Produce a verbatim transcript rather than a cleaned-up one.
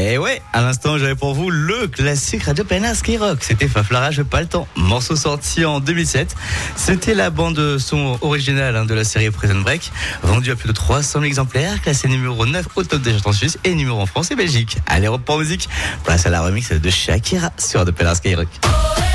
Et ouais, à l'instant, j'avais pour vous le classique Radio P N R Skyrock. C'était Faflara, je pas le temps. Morceau sorti en deux mille sept. C'était la bande son originale hein, de la série Prison Break. Vendu à plus de trois cent mille exemplaires, classé numéro neuf au top des ventes en Suisse et numéro en France et Belgique. Allez, repos en musique. Place à la remix de Shakira sur Radio P N R Skyrock.